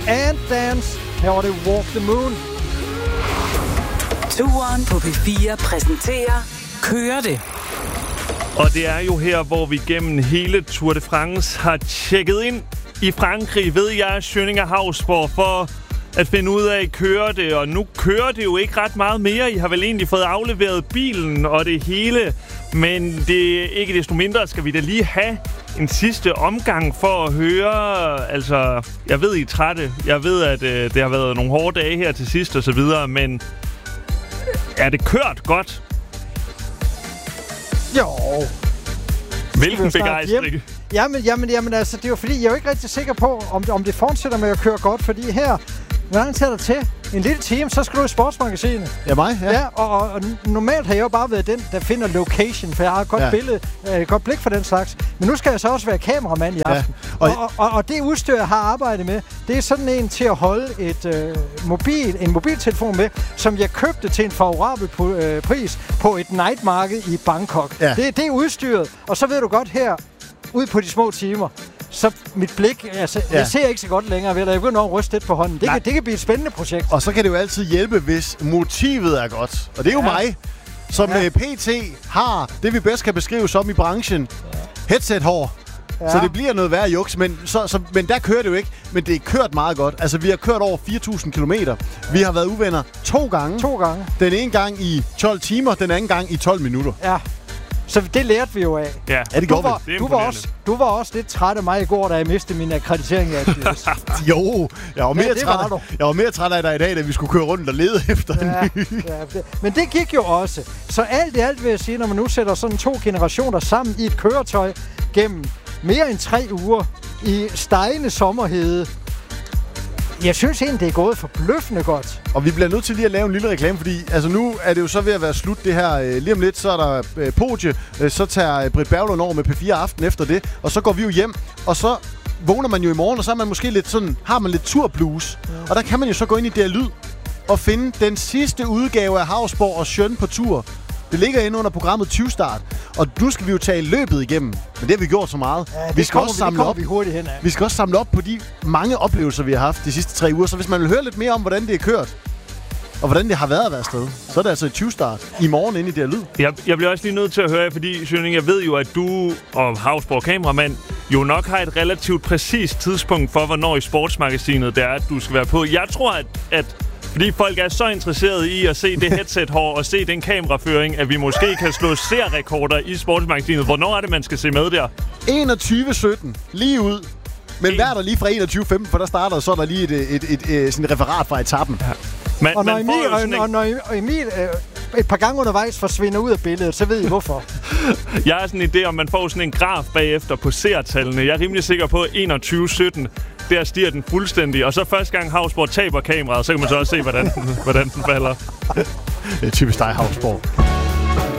and Dance. Her var det Walk the Moon. Touren på P4 præsenterer Kører det. Og det er jo her, hvor vi gennem hele Tour de France har tjekket ind i Frankrig ved jeg, Schöninger Hausborg, for at finde ud af, kører det. Og nu kører det jo ikke ret meget mere. I har vel egentlig fået afleveret bilen og det hele. Men det ikke desto mindre skal vi da lige have en sidste omgang for at høre. Altså, jeg ved, I er trætte. Jeg ved, at det har været nogle hårde dage her til sidst og så videre. Men er det kørt godt? Jo. Hvilken begejstring? Jamen, altså, det er jo fordi, jeg er jo ikke rigtig sikker på, om det fortsætter med at køre godt, fordi her, hvor lang tid er der til? En lille time, så skal du i Sportsmagasinet. Ja, mig? Ja. Ja, og normalt har jeg jo bare været den, der finder location, for jeg har et godt billede, godt blik for den slags. Men nu skal jeg så også være kameramand i aften. Ja. Og det udstyr, jeg har arbejdet med, det er sådan en til at holde en mobiltelefon med, som jeg købte til en favorabel pris på et nightmarked i Bangkok. Ja. Det er udstyret, og så ved du godt her, ud på de små timer, så mit blik, altså, jeg ser ikke så godt længere ved det. Jeg begynder at ryste lidt på hånden. Det kan blive et spændende projekt. Og så kan det jo altid hjælpe, hvis motivet er godt. Og det er jo mig, som PT har det, vi bedst kan beskrive som i branchen. Headset-hår. Ja. Så det bliver noget værre juks, men der kører det jo ikke. Men det er kørt meget godt. Altså, vi har kørt over 4.000 kilometer. Vi har været uvenner 2 gange. 2 gange. Den ene gang i 12 timer, den anden gang i 12 minutter. Ja. Så det lærte vi jo af. Ja, det går du var også lidt træt af mig i går, da jeg mistede min akkreditering af Jo, jeg var mere træt af dig i dag, da vi skulle køre rundt og lede efter en ny. Men det gik jo også. Så alt i alt vil jeg sige, når man nu sætter sådan 2 generationer sammen i et køretøj gennem mere end 3 uger i stegende sommerhede. Jeg synes egentlig, det er gået forbløffende godt. Og vi bliver nødt til lige at lave en lille reklame, fordi altså nu er det jo så ved at være slut det her. Lige om lidt, så er der podie. Så tager Britt Berglund over med P4 Aften efter det. Og så går vi jo hjem, og så vågner man jo i morgen, og så er man måske lidt sådan, har man lidt turblues. Ja. Og der kan man jo så gå ind i DR Lyd og finde den sidste udgave af Hausborg og Schön på tur. Det ligger inde under programmet 20-start. Og nu skal vi jo tage løbet igennem. Men det har vi gjort så meget. Ja, vi skal også samle op. Vi skal også samle op på de mange oplevelser, vi har haft de sidste 3 uger. Så hvis man vil høre lidt mere om, hvordan det er kørt, og hvordan det har været at være afsted, så er det altså et 20-start i morgen inde i DR Lyd. Jeg bliver også lige nødt til at høre, fordi Schöning, jeg ved jo, at du og Hausborg kameramand jo nok har et relativt præcist tidspunkt for, hvornår i Sportsmagasinet det er, at du skal være på. Jeg tror, at fordi folk er så interesserede i at se det headset-hår og se den kameraføring, at vi måske kan slå seerrekorder i Sportsmagasinet. Hvornår er det, man skal se med der? 21.17. Lige ud. Men hver der lige fra 21.15, for der starter, så er der lige et sådan referat fra etappen. Ja. Og når Emil et par gange undervejs forsvinder ud af billedet, så ved I hvorfor. Jeg har sådan en idé om, man får sådan en graf bagefter på seertallene. Jeg er rimelig sikker på 21.17. Der stiger den fuldstændig. Og så første gang Hausborg taber kameraet, så kan man så også se, hvordan den falder. Det er typisk dig, Hausborg.